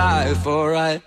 life, alright.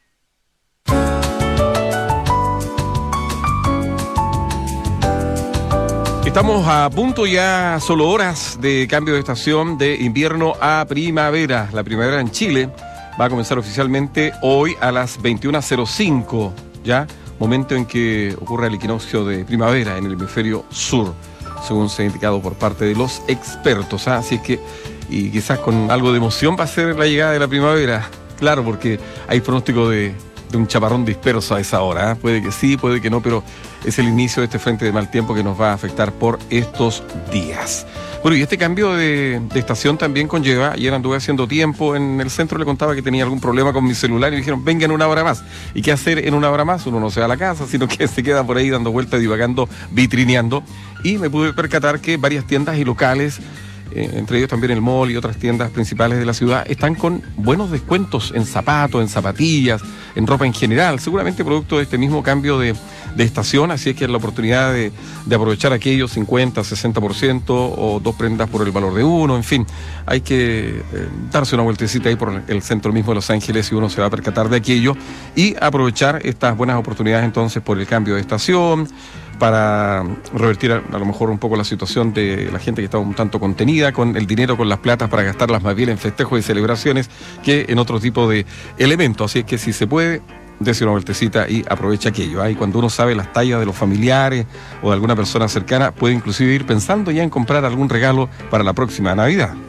Estamos a punto ya, solo horas de cambio de estación de invierno a primavera. La primavera en Chile va a comenzar oficialmente hoy a las 21:05, ya, momento en que ocurre el equinoccio de primavera en el hemisferio sur, según se ha indicado por parte de los expertos. Así es que, y quizás con algo de emoción, va a ser la llegada de la primavera. Claro, porque hay pronóstico de un chaparrón disperso a esa hora. Puede que sí, puede que no, pero es el inicio de este frente de mal tiempo que nos va a afectar por estos días. Bueno, y este cambio de estación también conlleva, ayer anduve haciendo tiempo en el centro, le contaba que tenía algún problema con mi celular y me dijeron, venga en una hora más. ¿Y qué hacer en una hora más? Uno no se va a la casa, sino que se queda por ahí dando vueltas, divagando, vitrineando. Y me pude percatar que varias tiendas y locales, entre ellos también el mall y otras tiendas principales de la ciudad, están con buenos descuentos en zapatos, en zapatillas, en ropa en general, seguramente producto de este mismo cambio de estación, así es que es la oportunidad de aprovechar aquellos 50, 60% o 2 prendas por el valor de uno, en fin, hay que darse una vueltecita ahí por el centro mismo de Los Ángeles y uno se va a percatar de aquello y aprovechar estas buenas oportunidades entonces por el cambio de estación, para revertir a lo mejor un poco la situación de la gente que está un tanto contenida con el dinero, con las platas para gastarlas más bien en festejos y celebraciones que en otro tipo de elementos. Así es que si se puede, dése una vueltecita y aprovecha aquello. Y cuando uno sabe las tallas de los familiares o de alguna persona cercana, puede inclusive ir pensando ya en comprar algún regalo para la próxima Navidad.